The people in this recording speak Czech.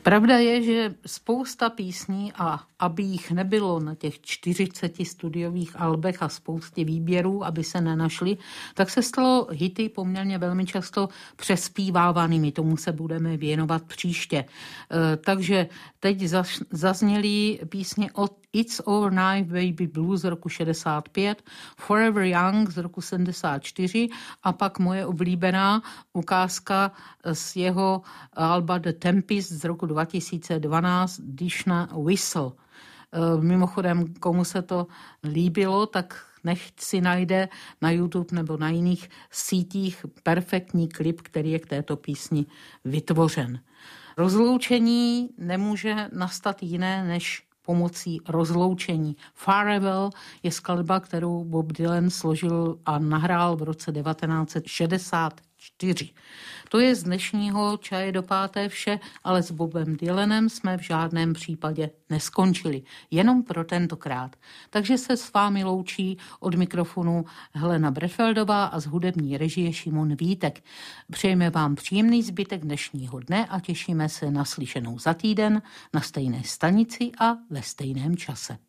Pravda je, že spousta písní, a aby jich nebylo na těch 40 studiových albech a spoustě výběrů, aby se nenašly, tak se stalo hity poměrně velmi často přespívávanými. Tomu se budeme věnovat příště. Takže teď zazněly písně od It's Over Now Baby Blue z roku 65, Forever Young z roku 74 a pak moje oblíbená ukázka z jeho alba The Tempest z roku 2012, Dishna Whistle. Mimochodem, komu se to líbilo, tak nechť si najde na YouTube nebo na jiných sítích perfektní klip, který je k této písni vytvořen. Rozloučení nemůže nastat jiné než pomocí rozloučení. Farewell je skladba, kterou Bob Dylan složil a nahrál v roce 1964. To je z dnešního Čaje do páté vše, ale s Bobem Dylanem jsme v žádném případě neskončili. Jenom pro tentokrát. Takže se s vámi loučí od mikrofonu Helena Bredfeldová a z hudební režie Šimon Vítek. Přejeme vám příjemný zbytek dnešního dne a těšíme se na slyšenou za týden na stejné stanici a ve stejném čase.